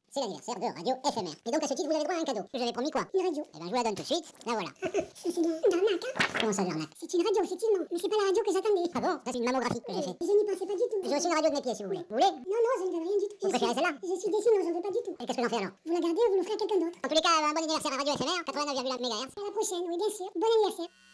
c'est l'anniversaire de Radio FMR. Et donc à ce titre, vous avez droit à un cadeau. J'avais promis quoi? Une radio. Eh ben je vous la donne tout de suite. La voilà. Ça c'est une arnaque, hein. Comment ça, l'arnaque? C'est une radio, effectivement. Mais c'est pas la radio que j'attendais. Ah bon? Ça c'est une mammographie que j'ai fait. Je n'y pensais pas du tout. J'ai aussi une radio de mes pieds si vous voulez. Vous voulez? Non, non, je ne veux rien du tout. Vous préférez celle-là? Je suis déçue, non, je ne veux pas du tout. Et qu'est-ce que j'en fais alors? Vous la gardez ou vous l'offrez à quelqu'un d'autre? En tous les cas, un bon anniversaire à Radio FMR, 89,1 MHz. À la prochaine, oui, bien sûr. Bon anniversaire.